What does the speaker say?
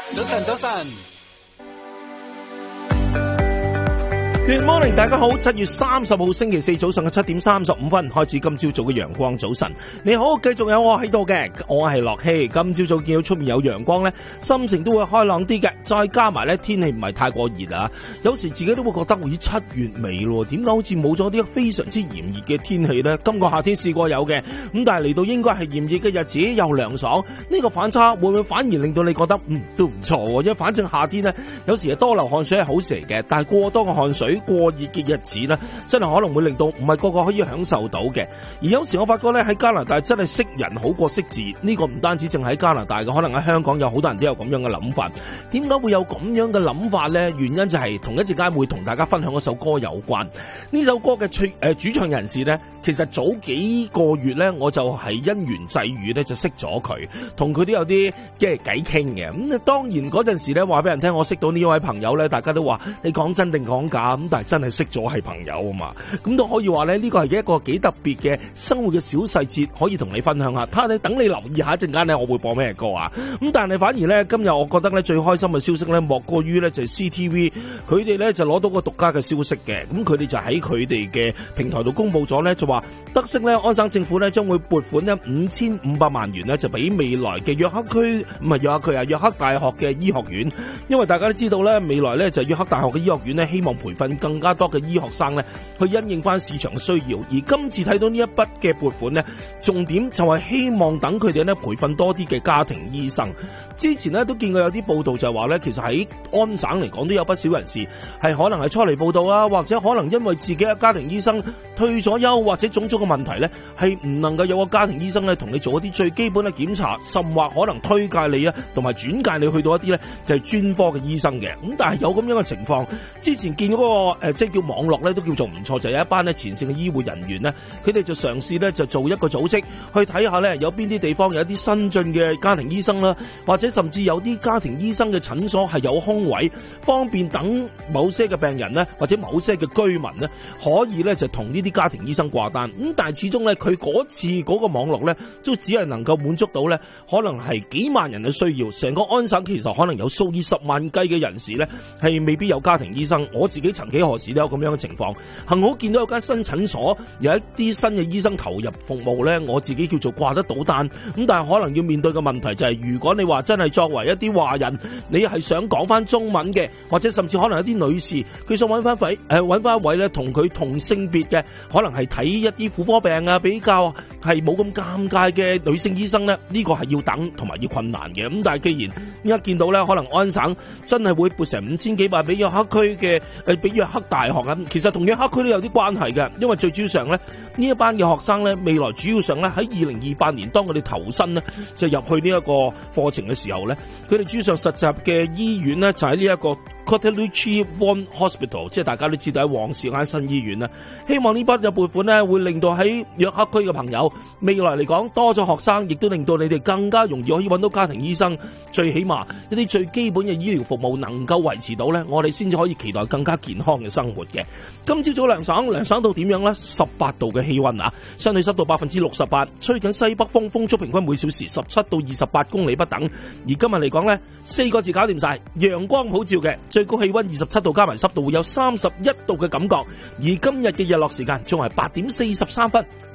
早晨，早晨。 Good morning， 大家好，7月30號星期四早上嘅7點35分開始，今朝早嘅陽光早晨。你好，繼續有我喺度嘅，我係樂希。今朝早見到出面有陽光呢，心情都會開朗啲嘅。再加埋呢，天氣唔係太過熱啊，有時自己都會覺得好似7月尾咯，點解好似冇咗啲非常之炎熱嘅天氣呢？今個夏天試過有嘅，咁但係嚟到應該係炎熱嘅日子又涼爽，呢個反差會唔會反而令到你覺得都唔錯？因為反正夏天呢，有時係多流汗水係好事嚟嘅，但係過多嘅汗水過熱嘅日子呢，真係可能會令到唔係個個可以享受到嘅。而有時我發覺呢，喺加拿大真係識人好過識字，呢個唔單止淨喺加拿大嘅，可能喺香港有好多人都有咁樣嘅諗法。點解會有咁樣嘅諗法呢？原因就係同一陣間會同大家分享嗰首歌有關。呢首歌嘅主唱人士呢，其實早幾個月呢，我就係因緣際遇呢就識咗佢，同佢都有啲偈傾嘅。咁當然嗰陣時呢，話俾人聽我識到呢位朋友呢，大家都話你講真定講假，咁但係真係識咗係朋友啊嘛，咁都可以話咧，呢個係一個幾特別嘅生活嘅小細節，可以同你分享下。睇下你等你留意下一陣間咧，我會播咩歌啊？咁但係反而咧，今日我覺得咧最開心嘅消息咧，莫過於咧就係 CTV 佢哋咧就攞到個獨家嘅消息嘅。咁佢哋就喺佢哋嘅平台度公布咗咧，就話得悉咧安省政府咧將會撥款咧5500萬元咧，就俾未來嘅約克大學嘅醫學院。因為大家都知道咧，未來咧就約克大學嘅醫學院咧，希望培訓更加多嘅醫學生咧，去因應翻市場需要。而今次睇到呢一筆嘅撥款咧，重點就係希望等佢哋咧培訓多啲嘅家庭醫生。之前咧都見過有啲報道就係話咧，其實喺安省嚟講都有不少人士係可能係初嚟報道啊，或者可能因為自己嘅家庭醫生退咗休或者種種嘅問題咧，係唔能夠有個家庭醫生咧同你做一啲最基本嘅檢查，甚或可能推介你啊，同埋轉介你去到一啲咧就係專科嘅醫生嘅。咁但係有咁樣嘅情況，之前見嗰個即係叫網絡咧都叫做唔錯，就有一班咧前線嘅醫護人員咧，佢哋就嘗試咧就做一個組織去睇下咧有邊啲地方有一啲新進嘅家庭醫生啦，或者甚至有啲家庭醫生嘅診所係有空位，方便等某些嘅病人呢，或者某些嘅居民呢，可以呢就同呢啲家庭醫生掛單。咁但係始終呢，佢嗰次嗰個網絡呢，都只係能夠滿足到呢，可能係幾萬人嘅需要。成個安省其實可能有數以十萬計嘅人士呢，係未必有家庭醫生。我自己曾幾何時都有咁樣嘅情況，幸好見到有間新診所有一啲新嘅醫生投入服務呢，我自己叫做掛得到單。咁但係可能要面對嘅問題就係，如果你話真係作為一啲華人，你係想講翻中文嘅，或者甚至可能一啲女士，佢想揾翻一位咧同佢同性別嘅，可能係睇一啲婦科病啊，比較係冇咁尷尬嘅女性醫生呢，呢個係要等同埋要困難嘅。咁但係既然依家見到呢，可能安省真係會撥成5000幾萬俾約克區嘅俾約克大學啊，其實同約克區都有啲關係嘅，因為最主要上呢，呢一班嘅學生呢，未來主要上呢，喺2028年當佢哋投身呢，就入去呢一個課程嘅時候呢，佢哋主要上實習嘅醫院呢，就喺呢一個Cartolucci Vaughan Hospital， 即係大家都知道喺旺士間新醫院啦。希望呢筆嘅撥款呢，會令到喺約克區嘅朋友未來嚟講多咗學生，亦都令到你哋更加容易可以揾到家庭醫生。最起碼一啲最基本嘅醫療服務能夠維持到呢，我哋先至可以期待更加健康嘅生活嘅。今朝早涼爽到點樣呢？18度嘅氣溫啊，相對濕度68%，吹緊西北風，風速平均每小時17到28公里不等。而今日嚟講呢，4個字搞掂晒，陽光普照嘅。最高氣溫27度，加埋濕度會有31度嘅感覺。而今日嘅日落時間仲係8點43分。